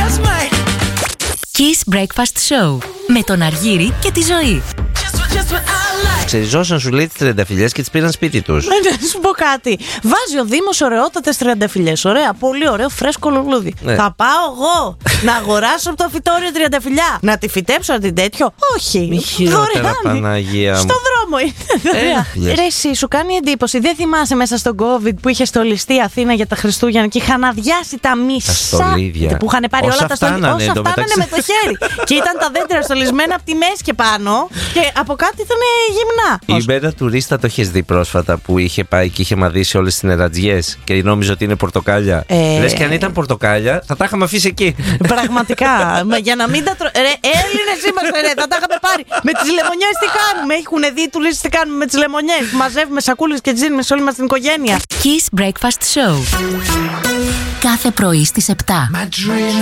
Kiss Breakfast Show με τον Αργύρη και τη Ζωή. Ξεριζώσαν σου λέει τις τριανταφυλλιές και τις πήραν σπίτι τους. Να σου πω κάτι. Βάζει ο Δήμος ωραιότατες τριανταφυλλιές. Ωραία, πολύ ωραίο, φρέσκο λουλούδι. Θα πάω εγώ να αγοράσω από το φυτόριο τριανταφυλλιά. Να τη φυτέψω να την τέτοιο. Όχι. Μη χειρότερα, Παναγία μου. Στο δρόμο είναι. Ρε, εσύ σου κάνει εντύπωση. Δεν θυμάσαι μέσα στον COVID που είχε στολιστεί η Αθήνα για τα Χριστούγεννα και είχαν αδειάσει τα μισά. Που είχαν πάρει όλα τα στολίδια. Όσα φτάνανε με το χέρι. Και ήταν τα δέντρα στολισμένα από τη μέση και πάνω. Και από κάτω ήταν γυμνά. Η Μπέτα τουρίστα το έχεις δει πρόσφατα που είχε πάει και είχε μαδίσει όλες τις νερατζιές και νόμιζε ότι είναι πορτοκάλια. Λες και αν ήταν πορτοκάλια θα τα είχαμε αφήσει εκεί. Πραγματικά. Για να μην τα Έλληνες είμαστε, ρε, θα τα είχαμε πάρει. Με τις λεμονιές τι κάνουμε. Έχουν δει οι τουρίστες τι κάνουμε με τις λεμονιές. Μαζεύουμε σακούλες και τις δίνουμε σε όλη μας την οικογένεια. Kiss Breakfast Show. Κάθε πρωί στις 7.